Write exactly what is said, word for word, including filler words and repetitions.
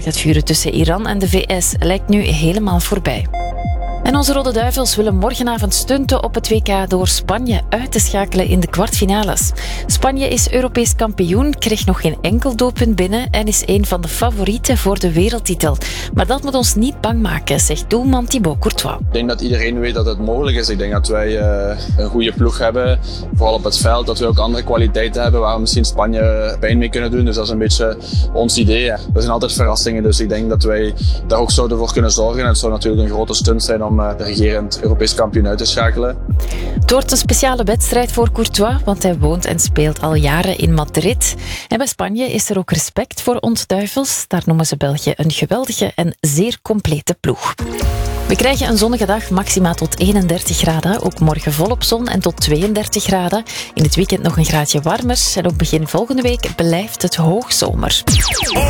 Het vuren tussen Iran en de V S lijkt nu helemaal voorbij. En onze Rode Duivels willen morgenavond stunten op het W K door Spanje uit te schakelen in de kwartfinales. Spanje is Europees kampioen, kreeg nog geen enkel doelpunt binnen en is een van de favorieten voor de wereldtitel. Maar dat moet ons niet bang maken, zegt doelman Thibaut Courtois. Ik denk dat iedereen weet dat het mogelijk is. Ik denk dat wij uh, een goede ploeg hebben, vooral op het veld. Dat we ook andere kwaliteiten hebben waar we misschien Spanje pijn mee kunnen doen. Dus dat is een beetje ons idee. Er zijn altijd verrassingen, dus ik denk dat wij daar ook zouden voor kunnen zorgen. En het zou natuurlijk een grote stunt zijn om de regerend Europees kampioen uit te schakelen. Het wordt een speciale wedstrijd voor Courtois, want hij woont en speelt al jaren in Madrid. En bij Spanje is er ook respect voor ons Duivels. Daar noemen ze België een geweldige en zeer complete ploeg. We krijgen een zonnige dag, maxima tot eenendertig graden. Ook morgen volop zon en tot tweeëndertig graden. In het weekend nog een graadje warmer. En ook begin volgende week blijft het hoogzomer.